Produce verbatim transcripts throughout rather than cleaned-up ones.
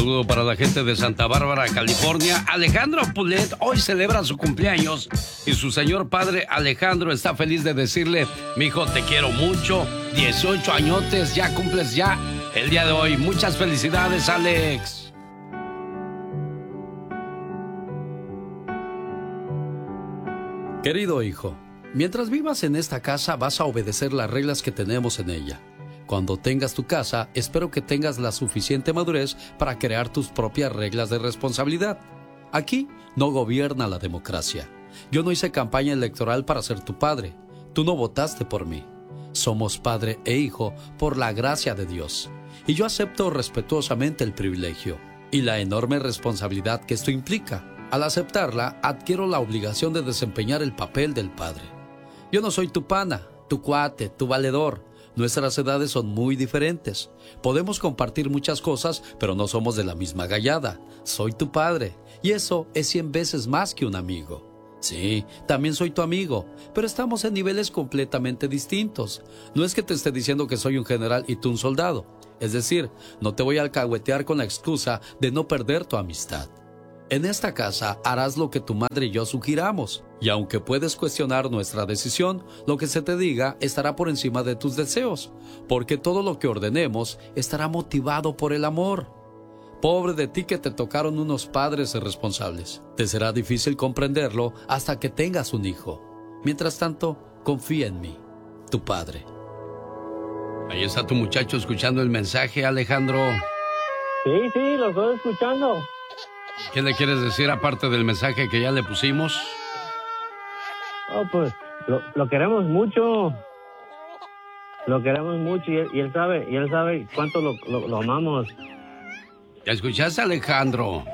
saludo para la gente de Santa Bárbara, California. Alejandro Pulet hoy celebra su cumpleaños y su señor padre Alejandro está feliz de decirle: mijo, te quiero mucho, dieciocho añotes, ya cumples ya el día de hoy. Muchas felicidades, Alex. Querido hijo, mientras vivas en esta casa vas a obedecer las reglas que tenemos en ella. Cuando tengas tu casa, espero que tengas la suficiente madurez para crear tus propias reglas de responsabilidad. Aquí no gobierna la democracia. Yo no hice campaña electoral para ser tu padre. Tú no votaste por mí. Somos padre e hijo por la gracia de Dios. Y yo acepto respetuosamente el privilegio y la enorme responsabilidad que esto implica. Al aceptarla, adquiero la obligación de desempeñar el papel del padre. Yo no soy tu pana, tu cuate, tu valedor. Nuestras edades son muy diferentes. Podemos compartir muchas cosas, pero no somos de la misma gallada. Soy tu padre, y eso es cien veces más que un amigo. Sí, también soy tu amigo, pero estamos en niveles completamente distintos. No es que te esté diciendo que soy un general y tú un soldado. Es decir, no te voy a alcahuetear con la excusa de no perder tu amistad. En esta casa harás lo que tu madre y yo sugiramos, y aunque puedes cuestionar nuestra decisión, lo que se te diga estará por encima de tus deseos, porque todo lo que ordenemos estará motivado por el amor. Pobre de ti que te tocaron unos padres irresponsables. Te será difícil comprenderlo hasta que tengas un hijo. Mientras tanto, confía en mí, tu padre. Ahí está tu muchacho escuchando el mensaje, Alejandro. Sí, sí, lo estoy escuchando. ¿Qué le quieres decir aparte del mensaje que ya le pusimos? Oh, pues, lo, lo queremos mucho. Lo queremos mucho y él, y él sabe, y él sabe cuánto lo, lo, lo amamos. ¿Ya escuchaste, Alejandro?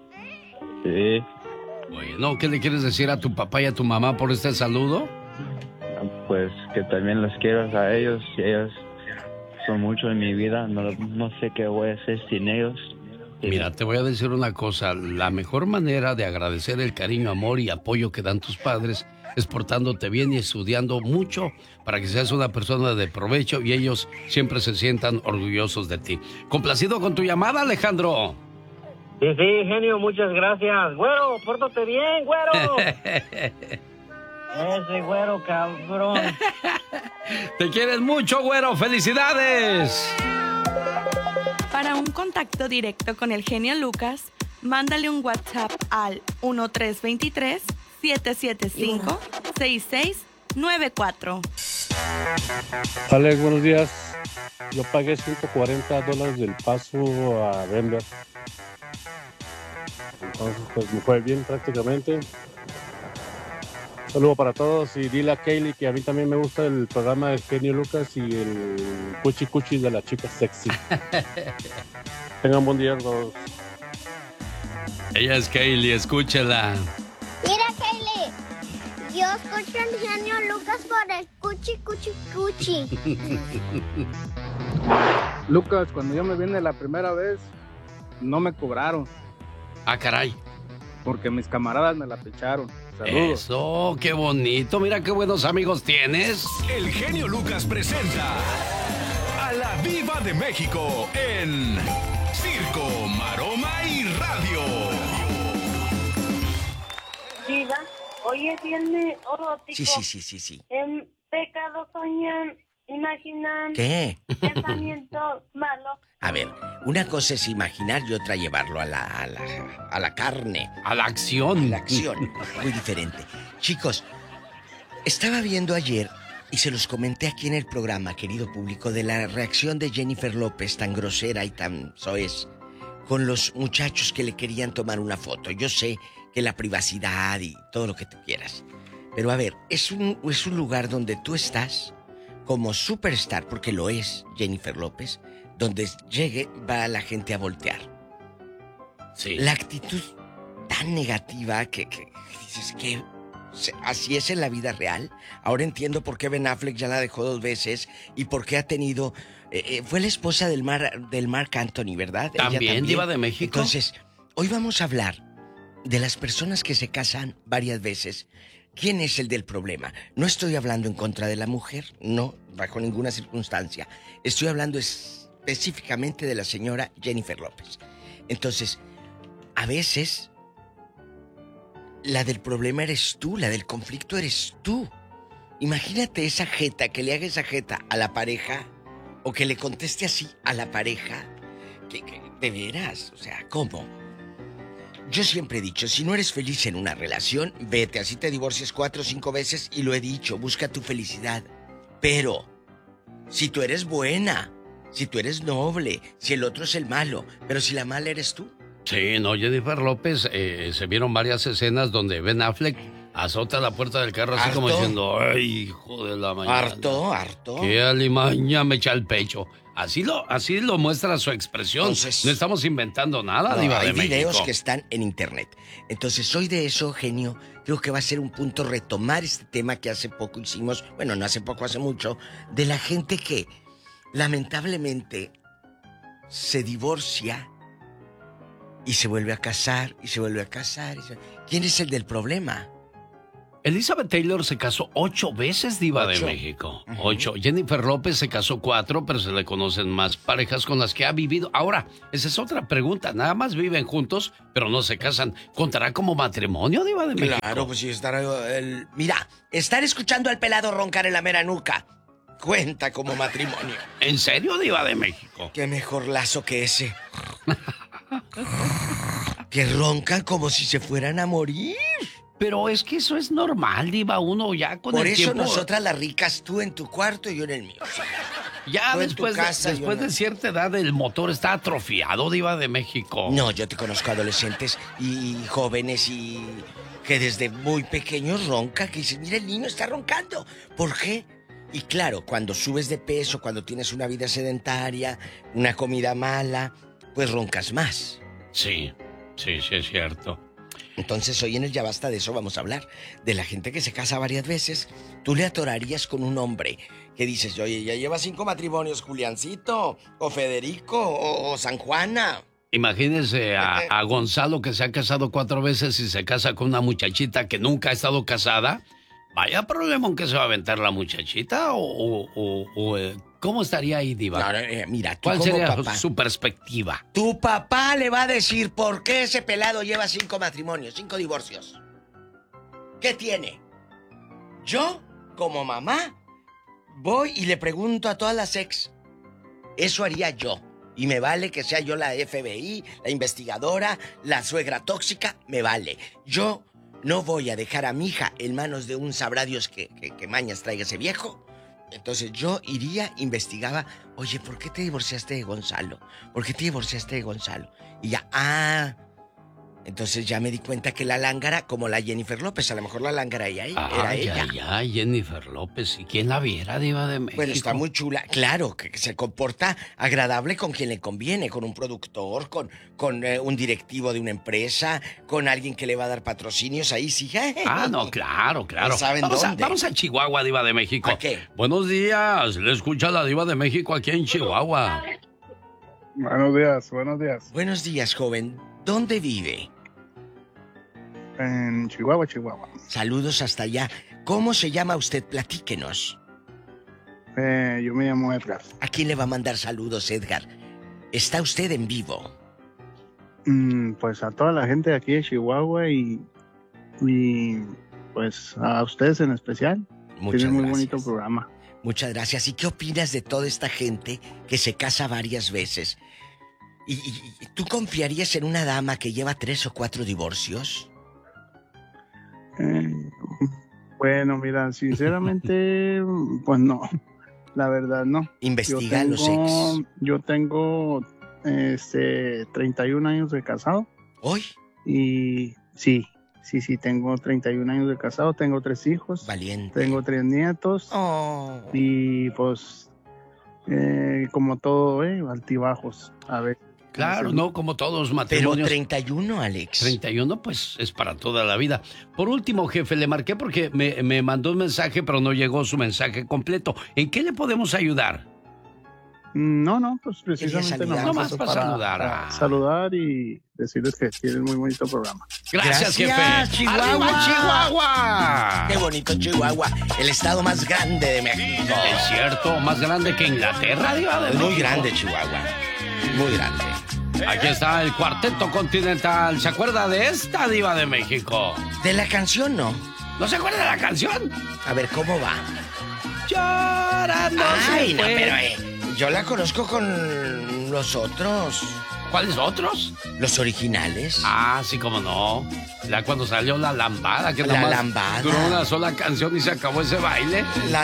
Sí. Bueno, ¿qué le quieres decir a tu papá y a tu mamá por este saludo? Pues que también los quiero a ellos, y ellos son mucho en mi vida. No, no sé qué voy a hacer sin ellos. Mira, te voy a decir una cosa. La mejor manera de agradecer el cariño, amor y apoyo que dan tus padres es portándote bien y estudiando mucho para que seas una persona de provecho y ellos siempre se sientan orgullosos de ti. Complacido con tu llamada, Alejandro. Sí, sí, genio, muchas gracias. Güero, pórtate bien, güero. Ese güero, cabrón. Te quieres mucho, güero. ¡Felicidades! Para un contacto directo con el genio Lucas, mándale un WhatsApp al uno tres dos tres, siete siete cinco, seis seis nueve cuatro. Alex, buenos días. Yo pagué ciento cuarenta dólares del paso a Denver. Entonces, pues me fue bien prácticamente. Saludo para todos y dile a Kaylee que a mí también me gusta el programa del genio Lucas y el cuchi cuchi de la chica sexy. Tengan buen día todos. Ella es Kaylee, escúchela. Mira, Kaylee, yo escucho al genio Lucas por el cuchi cuchi cuchi. Lucas, cuando yo me vine la primera vez, no me cobraron. Ah, caray. Porque mis camaradas me la pecharon. Saludos. Eso, qué bonito. Mira qué buenos amigos tienes. El genio Lucas presenta a la Diva de México en Circo, Maroma y Radio. Diva, hoy es viernes erótico. Sí, sí, sí, sí, sí. En pecado soñan, imaginan. ¿Qué? Pensamientos malos. A ver, una cosa es imaginar y otra llevarlo a la, a la, a la carne. A la acción. A la acción. Muy diferente. Chicos, estaba viendo ayer, y se los comenté aquí en el programa, querido público, de la reacción de Jennifer López, tan grosera y tan soez, con los muchachos que le querían tomar una foto. Yo sé que la privacidad y todo lo que tú quieras. Pero a ver, es un, es un lugar donde tú estás como superstar, porque lo es Jennifer López, donde llegue va la gente a voltear. Sí. La actitud tan negativa que, que dices que así es en la vida real. Ahora entiendo por qué Ben Affleck ya la dejó dos veces y por qué ha tenido... Eh, eh, fue la esposa del, Mar, del Marc Anthony, ¿verdad? ¿También, Ella también, Diva de México? Entonces, hoy vamos a hablar de las personas que se casan varias veces. ¿Quién es el del problema? No estoy hablando en contra de la mujer, no, bajo ninguna circunstancia. Estoy hablando específicamente de la señora Jennifer López. Entonces, a veces, la del problema eres tú, la del conflicto eres tú. Imagínate esa jeta, que le haga esa jeta a la pareja, o que le conteste así a la pareja. Que, que, de veras, o sea, ¿cómo? Yo siempre he dicho, si no eres feliz en una relación, vete, así te divorcies cuatro o cinco veces, y lo he dicho, busca tu felicidad. Pero, si tú eres buena, si tú eres noble, si el otro es el malo, pero si la mala eres tú. Sí, no, Jennifer López, eh, se vieron varias escenas donde Ben Affleck azota la puerta del carro así ¿Harto? Como diciendo, ay, hijo de la mañana. Harto, harto. Qué alimaña me echa el pecho. Así lo, así lo muestra su expresión. Entonces, no estamos inventando nada, no, Diva de hay videos México. que están en internet. Entonces, soy de eso, genio. Creo que va a ser un punto retomar este tema que hace poco hicimos, bueno, no hace poco, hace mucho, de la gente que lamentablemente se divorcia y se vuelve a casar, y se vuelve a casar. Y se... ¿Quién es el del problema? Elizabeth Taylor se casó ocho veces, Diva Ocho. de México. Ujú. Ocho. Jennifer López se casó cuatro, pero se le conocen más parejas con las que ha vivido. Ahora, esa es otra pregunta. Nada más viven juntos, pero no se casan. ¿Contará como matrimonio, Diva de México? Claro, pues si estar el... Mira, estar escuchando al pelado roncar en la mera nuca cuenta como matrimonio. ¿En serio, Diva de México? Qué mejor lazo que ese. Que roncan como si se fueran a morir. Pero es que eso es normal, Diva, uno ya con Por el eso tiempo... nosotras las ricas, tú en tu cuarto y yo en el mío. Ya Tú en después, tu de, casa, yo después no. de cierta edad el motor está atrofiado, Diva de México. No, yo te conozco adolescentes y jóvenes y que desde muy pequeños ronca, que dicen, mira, el niño está roncando. ¿Por qué? Y claro, cuando subes de peso, cuando tienes una vida sedentaria, una comida mala, pues roncas más. Sí, sí, sí es cierto. Entonces hoy en el Ya Basta de eso vamos a hablar. De la gente que se casa varias veces. Tú le atorarías con un hombre que dices, oye, ya lleva cinco matrimonios, Juliancito, o Federico, o, o San Juana. Imagínense a, a Gonzalo que se ha casado cuatro veces y se casa con una muchachita que nunca ha estado casada. Vaya problema en que se va a aventar la muchachita o... o, o, o eh, ¿cómo estaría ahí, Diva? No, no, eh, mira, tú ¿Cuál como sería papá, su perspectiva? tu papá le va a decir por qué ese pelado lleva cinco matrimonios, cinco divorcios. ¿Qué tiene? Yo, como mamá, voy y le pregunto a todas las ex. Eso haría yo. Y me vale que sea yo la F B I, la investigadora, la suegra tóxica, me vale. Yo no voy a dejar a mi hija en manos de un sabrá Dios que, que, que mañas traiga ese viejo. Entonces yo iría, investigaba, oye, ¿por qué te divorciaste de Gonzalo? ¿Por qué te divorciaste de Gonzalo? Y ya, ah... Entonces ya me di cuenta que la lángara, como la Jennifer López, a lo mejor la lángara ella, era Ay, ella. ay, ay, Jennifer López. ¿Y quién la viera, Diva de México? Bueno, está muy chula. Claro, que se comporta agradable con quien le conviene, con un productor, con, con eh, un directivo de una empresa, con alguien que le va a dar patrocinios, ahí sí. Ah, no, claro, claro. ¿Saben vamos, a, dónde? vamos a Chihuahua, Diva de México. ¿A qué? Buenos días, le escucha la Diva de México aquí en Chihuahua. Buenos días, buenos días. Buenos días, joven. ¿Dónde vive? En Chihuahua, Chihuahua. Saludos hasta allá. ¿Cómo se llama usted? Platíquenos. Eh, yo me llamo Edgar. ¿A quién le va a mandar saludos, Edgar? Está usted en vivo. Mm, pues a toda la gente de aquí de Chihuahua y, y pues a ustedes en especial. Muchas Tienen muy gracias. bonito programa. Muchas gracias. ¿Y qué opinas de toda esta gente que se casa varias veces? ¿Y, y- y tú confiarías en una dama que lleva tres o cuatro divorcios? Eh, bueno, mira, sinceramente, pues no. La verdad, no. Investiga yo los tengo, ex. Yo tengo este, treinta y un años de casado. ¿Hoy? Y sí, sí, sí, tengo treinta y un años de casado, tengo tres hijos. Valiente. Tengo tres nietos. Oh. Y pues, eh, como todo, ¿eh? Altibajos. A ver. Claro, Sí. no como todos Pero matrimonios. treinta y uno, Alex. treinta y uno, pues es para toda la vida. Por último, jefe, le marqué porque me, me mandó un mensaje, pero no llegó su mensaje completo. ¿En qué le podemos ayudar? No, no, pues precisamente saludar. nomás Nomás eso para saludar a- para saludar y decirles que tienen muy bonito programa. Gracias, jefe. Chihuahua. ¡Arriba, Chihuahua! Qué bonito Chihuahua, el estado más grande de México. Es cierto, más grande que Inglaterra, Diva de Muy México. grande Chihuahua, muy grande. Aquí está el Cuarteto Continental. ¿Se acuerda de esta diva de México? De la canción, ¿no? ¿No se acuerda de la canción? A ver, ¿cómo va? Llorando. Ay, no, pero eh, yo la conozco con los otros. ¿Cuáles otros? Los originales. Ah, sí, cómo no. Ya cuando salió La Lambada, que La nada más Lambada. duró una sola canción y se acabó ese baile. La